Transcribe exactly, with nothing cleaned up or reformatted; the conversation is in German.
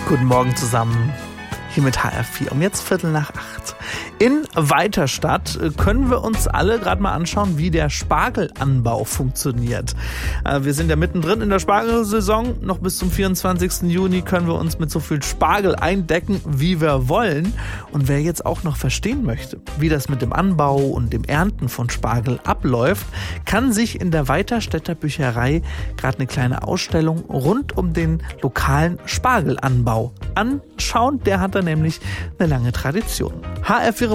Guten Morgen zusammen, hier mit H R vier, um jetzt Viertel nach acht. In Weiterstadt können wir uns alle gerade mal anschauen, wie der Spargelanbau funktioniert. Wir sind ja mittendrin in der Spargelsaison. Noch bis zum vierundzwanzigsten Juni können wir uns mit so viel Spargel eindecken, wie wir wollen. Und wer jetzt auch noch verstehen möchte, wie das mit dem Anbau und dem Ernten von Spargel abläuft, kann sich in der Weiterstädter Bücherei gerade eine kleine Ausstellung rund um den lokalen Spargelanbau anschauen. Der hat da nämlich eine lange Tradition. H R vier